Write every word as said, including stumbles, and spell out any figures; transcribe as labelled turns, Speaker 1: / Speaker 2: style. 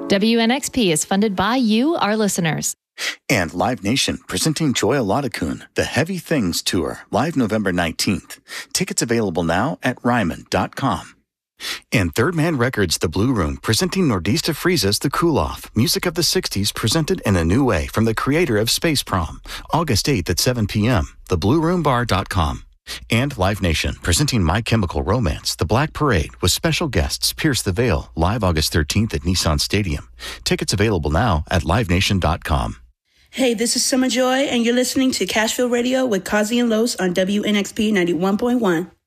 Speaker 1: W N X P is funded by you, our listeners.
Speaker 2: And Live Nation, presenting Joy Aladakun, the Heavy Things Tour, live November nineteenth. Tickets available now at ryman dot com. And Third Man Records, The Blue Room, presenting Nordista Frieza's The Cool Off, music of the sixties presented in a new way from the creator of Space Prom, August eighth at seven p.m., the blue room bar dot com. And Live Nation, presenting My Chemical Romance, The Black Parade, with special guests Pierce the Veil, live August thirteenth at Nissan Stadium. Tickets available now at live nation dot com.
Speaker 3: Hey, this is Summer Joy, and you're listening to Cashville Radio with Kazi and Los on W N X P ninety-one point one.